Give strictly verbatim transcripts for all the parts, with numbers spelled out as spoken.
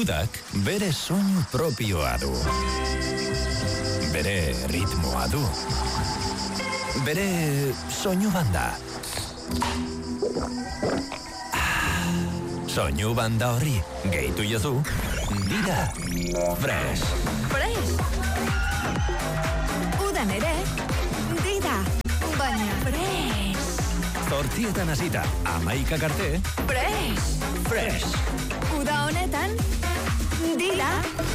Udak bere soinu propioa du. Bere ritmoa du. Bere soinu banda. Soinu banda horri gehitu jozu Dida Fresh. Fresh. Udan ere, Dida, baina fresh. Zortzietan hasita, amaikak arte. Fresh. Fresh. Uda honetan, Dida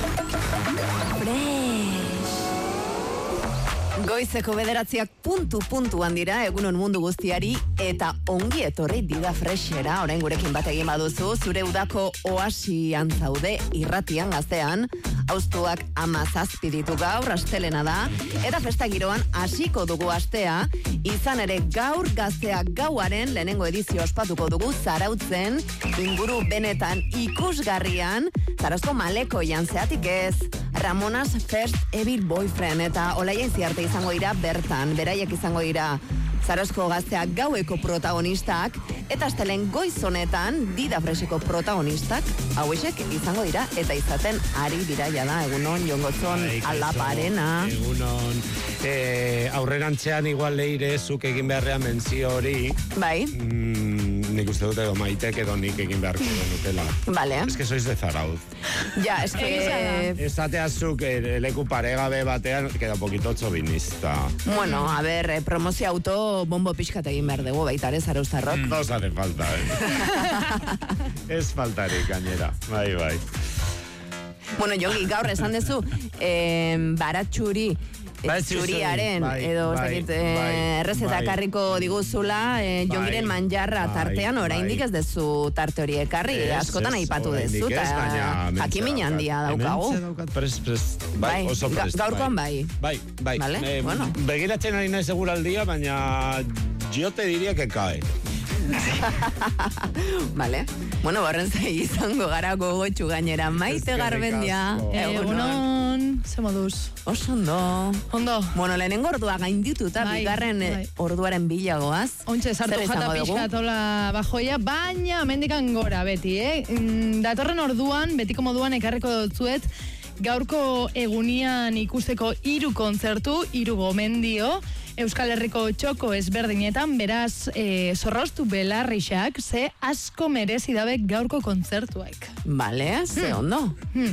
Fresh. Goizeko bederatziak puntu-puntuan dira egunon mundu guztiari eta ongi etorri Dida Freshera, orain gurekin bat egin baduzu, zure udako oasian zaude irratian gaztean, hauztuak amazazpi ditu gaur, astelena da, eta festa giroan hasiko dugu astea, izan ere gaur gazteak gauaren lehenengo edizio ospatuko dugu Zarautzen, inguru benetan ikusgarrian, Zarauzko Malekoian zeatik ez, Ramonas First Evil Boyfriend eta Olaia Iziarte izango dira bertan, beraiek izango dira Zarauzko gazteak gaueko protagonistak, eta astelen goiz honetan Dida Fresheko protagonistak hauexek izango dira, eta izaten ari dira jada, egunon, jongotzon, alaparena. Egunon, eh, aurrerantzean igual leire zuk egin beharrean mentzio hori. Bai. Mm, nik uste dute maitek edo nik egin beharko denutela. Vale. Es que sois de Zarauz. Ja, es que... Esatea zuk eh, leku paregabe batean, queda poquito txovinista. Bueno, a ver, eh, promozio auto bombo pixkat egin behar dugu, baita ere Zarauztarrok. No os hace falta, eh. Ez faltarik, gainera. Bai, bai. Bueno, Jongi, gaur esan dezu, eh, baratxuri, Bai, txuriaren, bai, edo bai, zekit, eh, bai, errezeta bai. karriko diguzula, eh, Bai, Jongiren manjarra bai, tartean, oraindik ez dezu tarte hori ekarri, Ez, askotan ez, aipatu oraindik dezu, ez, baina eta hementxe jakimin daukat. handia daukagu. Hementxe daukat, prest, prest. Bai, Bai, oso ga- prest. gaurkoan bai. Bai, bai. Vale, Eh, bueno. Begiratzen ari nahi seguraldia, baina yo te diría que cae. Vale. Bueno, borren zei izango gara gogotxu gainera. Maite Eskerrik Garbendia. asko. Egunon, ze moduz. Oso ondo. Ondo. Bueno, lehenengo ordua gaindituta, Bai, bigarren eh, bai. orduaren bilagoaz. Ontxe, sartu Zer jata izango dugu? pixkatola bajoia, baina mendikan gora beti, eh? Mm, Datorren orduan, betiko moduan ekarriko dutzuet, gaurko egunian ikusteko hiru kontzertu, hiru gomendio, Euskal Herriko txoko ezberdinetan, beraz, e, zorroztu belarrixak, ze asko merezi dabe gaurko kontzertuak. Vale, ze Hmm. ondo.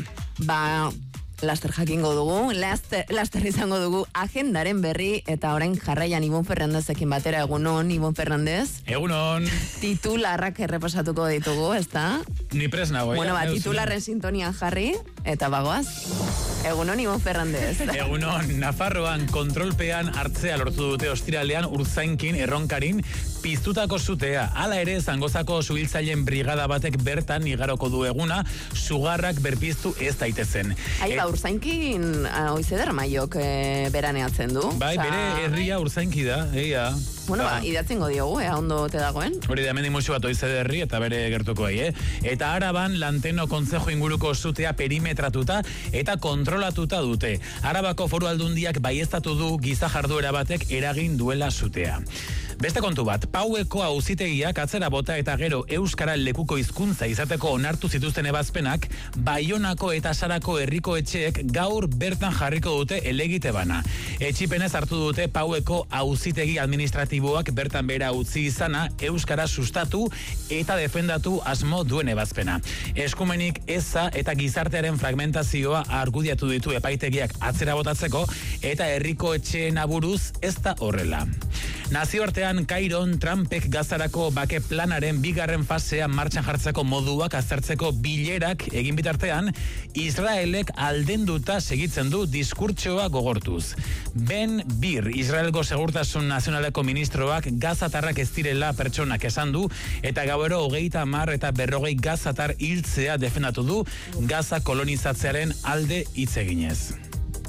Ba, laster jakingo dugu, laster, laster izango dugu agendaren berri, eta orain jarraian Ibon Fernandezekin batera, egunon, Ibon Fernandez. Egunon, Titularrak errepasatuko ditugu, ezta? ni pres nago. Bueno, ja, ba, neuz- titularren sintonian jarri, eta bagoaz. Egunon, Ibon Fernandez. Egunon, Nafarroan kontrolpean hartzea lortu dute ostiralean Urzainkin erronkarin piztutako zutea. Hala ere, Zangozako suhiltzaileen brigada batek bertan igaroko du eguna, sugarrak berpiztu ez daitezen. Ai, E- ba, Urzainkin, oizeder maiok e, beraneatzen du. Bai, Osea, bere herria Urzainki da, egia. Bueno, ba, Ba, idatzengo diogu, ea ondo te dagoen. Hori da, hemendik musu bat oizederri eta bere gertukoei, eh? Eta Araban Lanteno kontzejo inguruko zutea perimetratuta eta kontrolatuta dute. Arabako foru aldundiak baieztatu du giza jarduera batek eragin duela zutea. Beste kontu bat, Paueko auzitegiak atzera bota eta gero euskara lekuko hizkuntza izateko onartu zituzten ebazpenak, Baionako eta Sarako herriko etxeek gaur bertan jarriko dute elegite bana. Etxipenez hartu dute Paueko auzitegi administratiboak bertan bera utzi izana euskara sustatu eta defendatu asmo duen ebazpena. Eskumenik eza eta gizartearen fragmentazioa argudiatu ditu epaitegiak atzera botatzeko eta herriko etxeen aburuz ez da horrela. Nazioartean Kairon Trumpek gazarako bake planaren bigarren fasea martxan jartzeko moduak aztertzeko bilerak egin bitartean, Israelek aldenduta segitzen du diskurtsoa gogortuz. Ben Bir, Israelgo Segurtasun Nazionaleko ministroak gazatarrak ez direla pertsonak esan du, eta gauero hogeita hamar eta berrogei gazatar hiltzea defendatu du Gaza kolonizatzearen alde hitz eginez.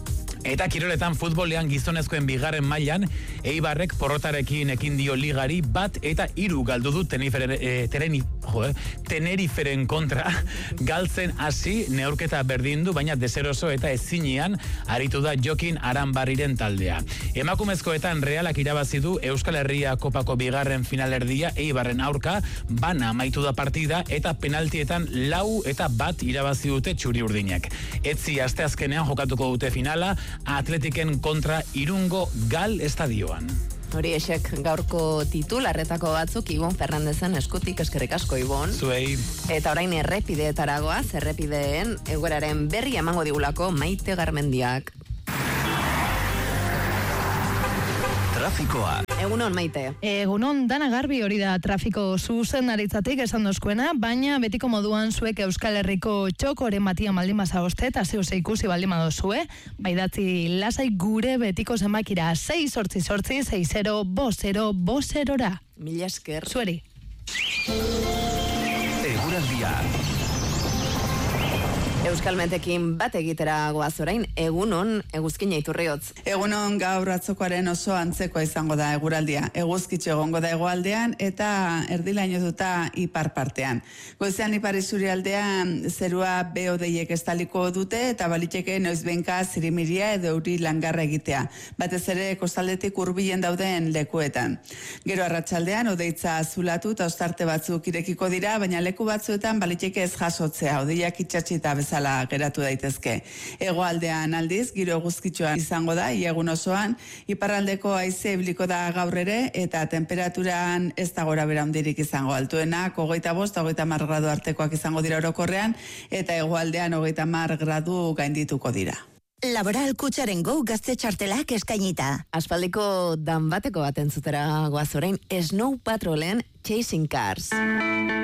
Eta kiroletan futbolean gizonezkoen bigarren mailan, Eibarrek porrotarekin ekin dio ligari bat eta hiru galdu du teniferen, e, tereni, jo, eh, Teneriferen kontra galtzen hasi neurketa berdindu, baina deseroso eta ezinean aritu da Jokin Aranbarriren taldea. Emakumezkoetan Realak irabazi du Euskal Herria Kopako bigarren finalerdia Eibarren aurka, bana amaitu da partida eta penaltietan lau eta bat irabazi dute txuri urdinak. Etzi asteazkenean jokatuko dute finala, Atletiken kontra Irungo Gal estadioan. Hori esek gaurko titularretako batzuk Ibon Fernandezen eskutik, eskerrik asko Ibon. Zuei. Eta orain errepideetara goaz, errepideen egoeraren berri emango digulako Maite Garmendiak. Trafikoa. Egunon, Maite. Egunon, Dana Garbi hori da trafiko zuzendaritzatik esan dozkuena, baina betiko moduan zuek Euskal Herriko txokoren batia maldin bazagoste, eta zeu ikusi baldin badozue, baidatzi lasai gure betiko zenbakira sei sortzi sortzi, sei zero, bost zero, bost zerora. Mila esker. Zueri. Eguraldia. Euskalmetekin bat egitera goaz orain, egunon, eguzkina iturriotz. Egunon gaur atzokoaren oso antzekoa izango da eguraldia. Eguzkitxo egongo da hegoaldean eta erdilainotuta ipar partean. Goizean ipar isurialdean zerua behodeiek estaliko dute eta baliteke noizbenka zirimiria edo euri langarra egitea. Batez ere kostaldetik hurbilen dauden lekuetan. Gero arratsaldean odeitza azulatu eta ostarte batzuk irekiko dira, baina leku batzuetan baliteke ez jasotzea, odeiak itxatxita bezala geratu daitezke. Hegoaldean aldiz, giro eguzkitxoan izango da, egun osoan, iparraldeko haize ibiliko da gaur ere, eta temperaturan ez da gora bera handirik izango altuenak, hogeita bost, hogeita hamar gradu artekoak izango dira orokorrean, eta hegoaldean hogeita hamar gradu gaindituko dira. Laboral Kutxaren Go gazte txartelak eskainita. Aspaldiko dan bateko bat entzutera goaz orain, Snow Patrolen Chasing Cars.